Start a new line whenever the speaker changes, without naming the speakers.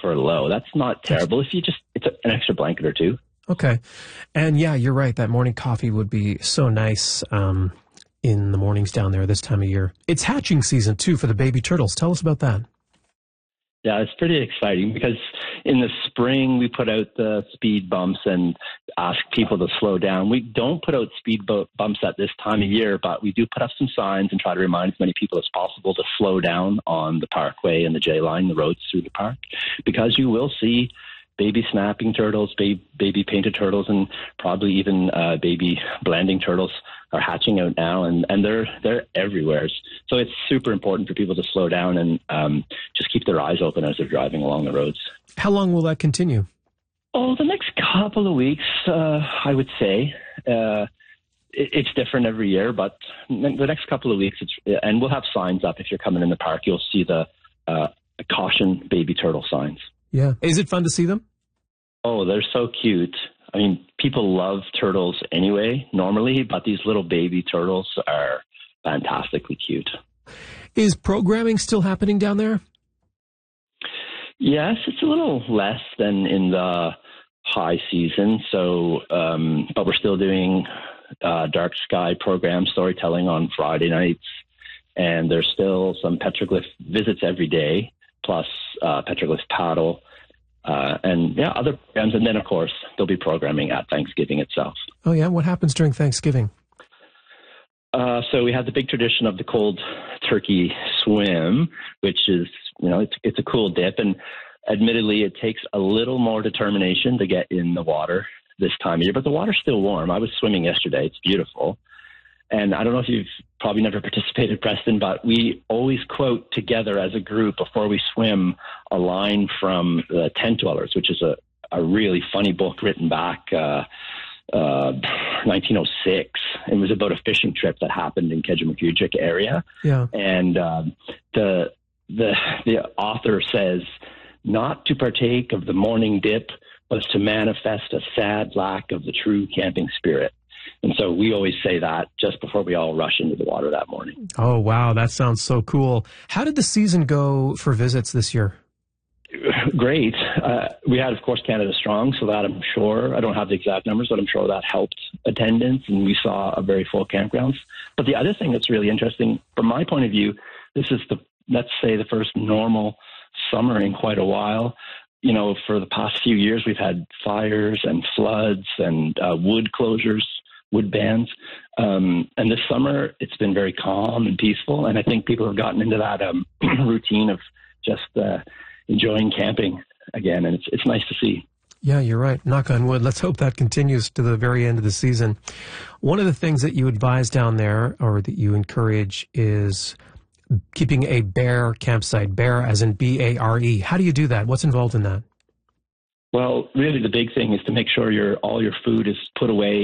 for a low. That's not terrible. If you just, it's an extra blanket or two.
Okay. And yeah, you're right. That morning coffee would be so nice in the mornings down there this time of year. It's hatching season, too, for the baby turtles. Tell us about that.
Yeah, it's pretty exciting because in the spring we put out the speed bumps and ask people to slow down. We don't put out speed bumps at this time of year, but we do put up some signs and try to remind as many people as possible to slow down on the parkway and the J line, the roads through the park, because you will see baby snapping turtles, baby painted turtles, and probably even baby blanding turtles are hatching out now, and they're everywhere. So it's super important for people to slow down and just keep their eyes open as they're driving along the roads.
How long will that continue?
Oh, the next couple of weeks, I would say. It's different every year, but the next couple of weeks, and we'll have signs up if you're coming in the park. You'll see the caution baby turtle signs.
Yeah. Is it fun to see them?
Oh, they're so cute. I mean, people love turtles anyway, normally, but these little baby turtles are fantastically cute.
Is programming still happening down there?
Yes, it's a little less than in the high season. So, but we're still doing dark sky program storytelling on Friday nights. And there's still some petroglyph visits every day, plus petroglyph paddle. And yeah, other programs. And then, of course, there'll be programming at Thanksgiving itself.
Oh, yeah? What happens during Thanksgiving?
So we have the big tradition of the cold turkey swim, which is, it's a cool dip. And admittedly, it takes a little more determination to get in the water this time of year. But the water's still warm. I was swimming yesterday. It's beautiful. And I don't know if you've probably never participated, Preston, but we always quote together as a group before we swim a line from the Tent Dwellers, which is a really funny book written back 1906. It was about a fishing trip that happened in Kedgemukujic area.
Yeah.
And the author says, not to partake of the morning dip was to manifest a sad lack of the true camping spirit. And so we always say that just before we all rush into the water that morning.
Oh, wow. That sounds so cool. How did the season go for visits this year?
Great. We had, of course, Canada Strong, so that I'm sure, I don't have the exact numbers, but I'm sure that helped attendance, and we saw a very full campgrounds. But the other thing that's really interesting, from my point of view, this is let's say the first normal summer in quite a while. For the past few years, we've had fires and floods and wood closures, wood bans. And this summer, it's been very calm and peaceful. And I think people have gotten into that routine of just enjoying camping again. And it's nice to see.
Yeah, you're right. Knock on wood. Let's hope that continues to the very end of the season. One of the things that you advise down there, or that you encourage, is keeping a bare campsite. Bare as in B-A-R-E. How do you do that? What's involved in that?
Well, really the big thing is to make sure all your food is put away